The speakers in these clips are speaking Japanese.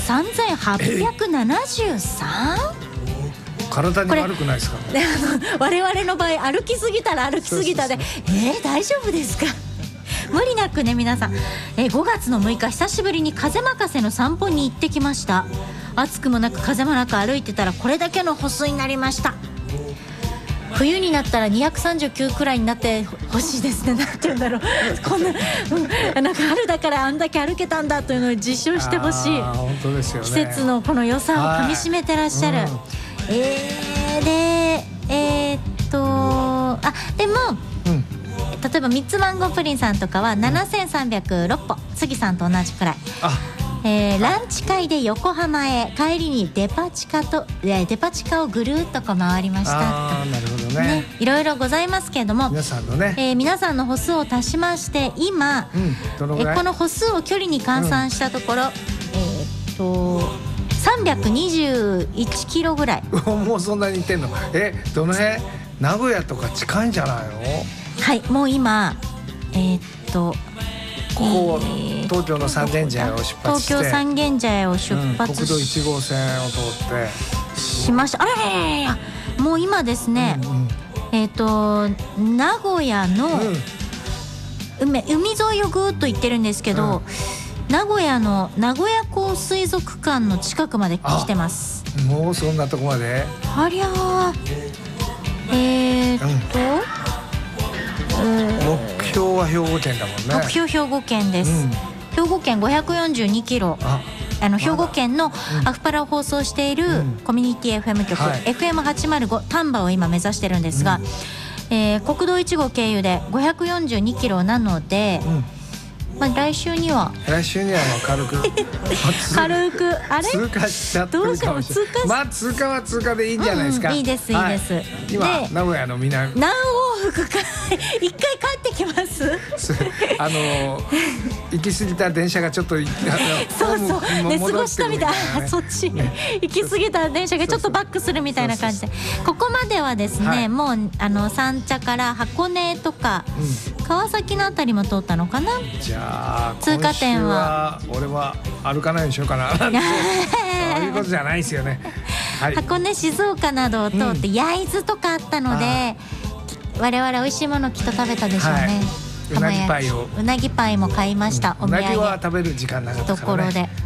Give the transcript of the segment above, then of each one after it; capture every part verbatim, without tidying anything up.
さんぜんはっぴゃくななじゅうさん、 体に悪くないですか？ であの我々の場合歩きすぎたら歩きすぎたで、えー、大丈夫ですか？無理なくね皆さん、えー、ごがつのむいか久しぶりに風任せの散歩に行ってきました。暑くもなく風もなく歩いてたらこれだけの歩数になりました。冬になったらにひゃくさんじゅうきゅうくらいになってほしいですね。なんて言うんだろうこんな、うん、なんか春だからあんだけ歩けたんだというのを実証してほしい。 本当ですよね。 季節のこの良さをかみしめてらっしゃる、うん、えー、でえー、っとあでも、うん、例えばみっつマンゴープリンさんとかはななせんさんびゃくろっぽ、杉さんと同じくらい。あえー、ランチ会で横浜へ帰りにデパ地下とデパ地下をぐるっとこう回りました。 あなるほど ね, ねいろいろございますけれども、 皆さんのね、 えー、皆さんの歩数を足しまして今、うん、どのぐらいえこの歩数を距離に換算したところ、うん、えー、っとさんびゃくにじゅういちキロぐらいもうそんなにいってんの？えどの辺？名古屋とか近いんじゃないの？ はい、もう今えー、っとここ、えー、東京の三軒茶屋を出発して東京三軒茶屋を出発、うん、 国道いち号線を通ってしました。あららららもう今ですね、うんうん、えっ、ー、と名古屋の、うん、海, 海沿いをぐーっと行ってるんですけど、うん、名古屋の名古屋港水族館の近くまで来てます。 もうそんなとこまで？ ありゃーえー、っと、うんうん目標は兵庫県だもんね。 目標兵庫県です、うん、兵庫県ごひゃくよんじゅうにキロ、ああの兵庫県のアフパラを放送しているコミュニティ エフエム 局、はい、エフエムはちまるご 丹波を今目指してるんですが、うんえー、国道いち号経由でごひゃくよんじゅうにキロなので、うんまあ、来週には来週にはもう軽く軽くあれ通過しちゃってるかもしれない。まあ通過は通過でいいんじゃないですか、 うん、いいですいいです、はい、 今名古屋の南何往復か一回帰ってきますあの行き過ぎた電車がちょっとそうそう寝過ごしたみたいな、ね、そっち、ね、行き過ぎた電車がちょっとバックするみたいな感じで、ここまではですね、はい、もうあの三茶から箱根とか、うん、川崎のあたりも通ったのかな。 じゃあ通過点は今週は俺は歩かないようにしようかなそういうことじゃないですよね、はい、 箱根静岡などを通って焼津とかあったので、うん、我々美味しいものきっと食べたでしょうね、はい、 うなぎパイをうなぎパイも買いました、うん、お土産うなぎは食べる時間なかったからねところで、 はい、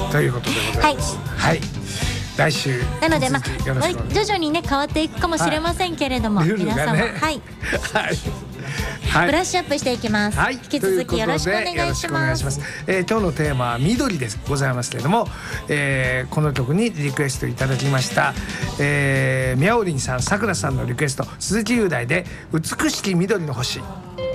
ということでございます、はい、はい、来週なので、まあ、徐々にね変わっていくかもしれませんけれども、はい、皆様、ね、はい、はいはい、ブラッシュアップしていきます、はい、引き続きよろしくお願いします。 えー、今日のテーマは緑ですございますけれども、えー、この曲にリクエストいただきました、えー、みやおりんさん、さくらさんのリクエスト、鈴木雄大で美しき緑の星。